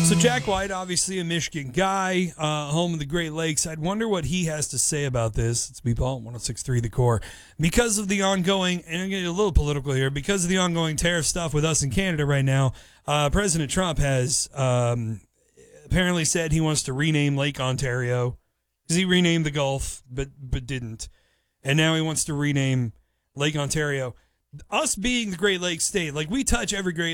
So Jack White, obviously a Michigan guy, home of the Great Lakes. I'd wonder what he has to say about this. It's Beeple, 106.3 The Core. Because of the ongoing, and I'm going to get a little political here, because of the ongoing tariff stuff with us in Canada right now, President Trump has apparently said he wants to rename Lake Ontario, because he renamed the Gulf, but didn't. And now he wants to rename Lake Ontario. Us being the Great Lakes state, like we touch every Great